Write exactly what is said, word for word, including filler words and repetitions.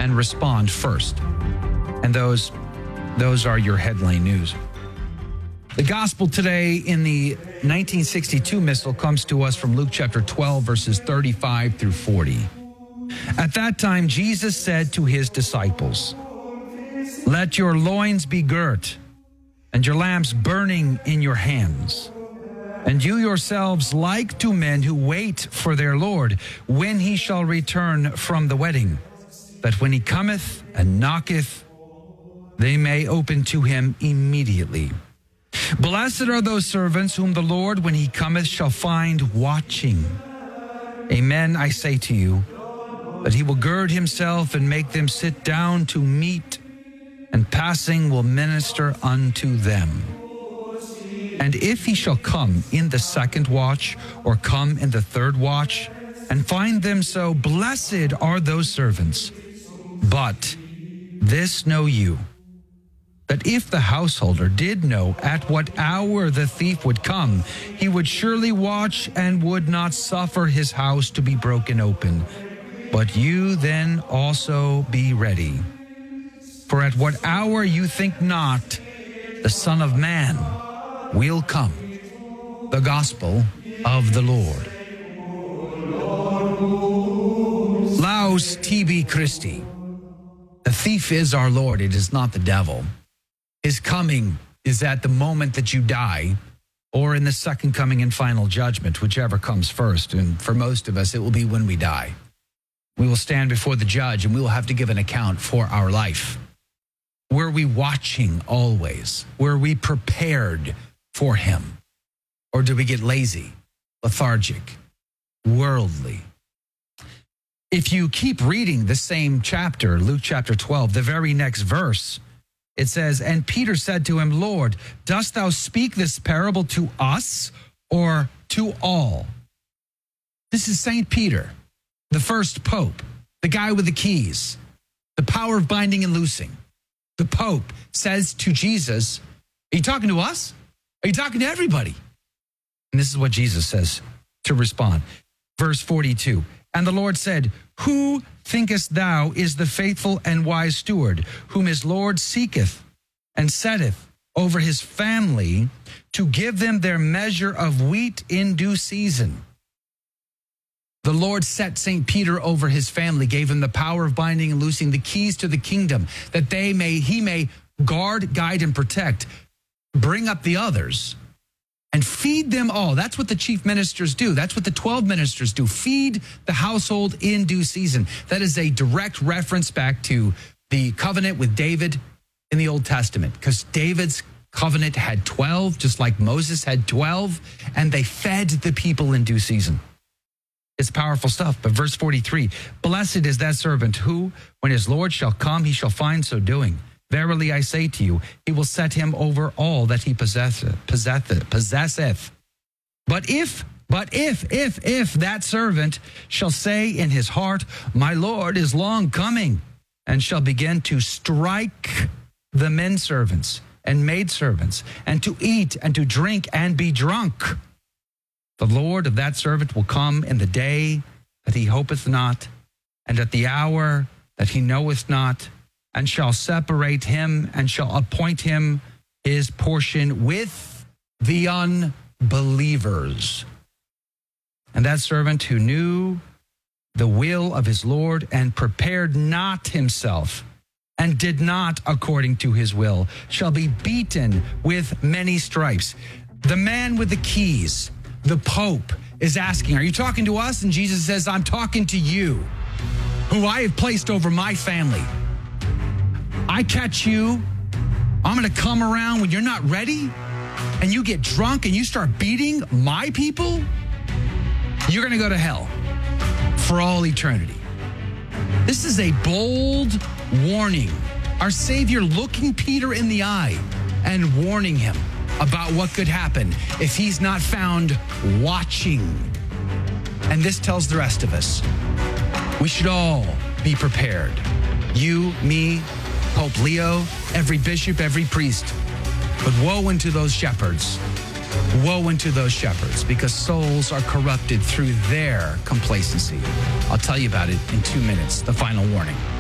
and respond first. And those, those are your headline news. The gospel today in the nineteen sixty-two missal comes to us from Luke chapter twelve, verses thirty-five through forty. At that time, Jesus said to his disciples, "Let your loins be girt, and your lamps burning in your hands. And you yourselves like to men who wait for their Lord, when he shall return from the wedding, that when he cometh and knocketh, they may open to him immediately. Blessed are those servants whom the Lord, when he cometh, shall find watching. Amen, I say to you, that he will gird himself and make them sit down to meat, and passing will minister unto them. And if he shall come in the second watch, or come in the third watch, and find them so, blessed are those servants. But this know you, that if the householder did know at what hour the thief would come, he would surely watch and would not suffer his house to be broken open. But you then also be ready. For at what hour you think not, the Son of Man will come." The gospel of the Lord. Laus tibi Christi. The thief is our Lord, it is not the devil. His coming is at the moment that you die, or in the second coming and final judgment, whichever comes first. And for most of us, it will be when we die. We will stand before the judge and we will have to give an account for our life. Were we watching always? Were we prepared for him? Or do we get lazy, lethargic, worldly? If you keep reading the same chapter, Luke chapter twelve, the very next verse, it says, "And Peter said to him, Lord, dost thou speak this parable to us or to all?" This is Saint Peter, the first pope, the guy with the keys, the power of binding and loosing. The Pope says to Jesus, "Are you talking to us? Are you talking to everybody?" And this is what Jesus says to respond. Verse forty-two, "And the Lord said, Who thinkest thou is the faithful and wise steward, whom his Lord seeketh and setteth over his family to give them their measure of wheat in due season?" The Lord set Saint Peter over his family, gave him the power of binding and loosing, the keys to the kingdom, that they may he may guard, guide, and protect, bring up the others, and feed them all. That's what the chief ministers do. That's what the twelve ministers do. Feed the household in due season. That is a direct reference back to the covenant with David in the Old Testament, because David's covenant had twelve, just like Moses had twelve, and they fed the people in due season. It's powerful stuff. But verse forty-three, "Blessed is that servant who, when his Lord shall come, he shall find so doing. Verily I say to you, he will set him over all that he possesseth. possesseth, possesseth. But if, but if, if, if that servant shall say in his heart, My Lord is long coming, and shall begin to strike the men servants and maid servants, and to eat and to drink and be drunk, the Lord of that servant will come in the day that he hopeth not, and at the hour that he knoweth not, and shall separate him, and shall appoint him his portion with the unbelievers. And that servant who knew the will of his Lord, and prepared not himself, and did not according to his will, shall be beaten with many stripes." The man with the keys, the Pope, is asking, "Are you talking to us?" And Jesus says, "I'm talking to you, who I have placed over my family. I catch you, I'm going to come around when you're not ready, and you get drunk and you start beating my people, you're going to go to hell for all eternity." This is a bold warning. Our Savior looking Peter in the eye and warning him about what could happen if he's not found watching. And this tells the rest of us, we should all be prepared. You, me, Pope Leo, every bishop, every priest. But woe unto those shepherds. Woe unto those shepherds, because souls are corrupted through their complacency. I'll tell you about it in two minutes, the final warning.